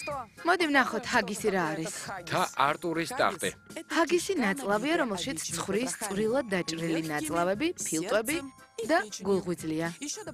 მოდი ვნახოთ ჰაგისი რა არის. და არტურის ტახტი. ჰაგისი ნაწლავია, რომელშიც ცხვრის წვრილად დაჭრილი ნაწლავები, ფილტვები და გულღვიძლია.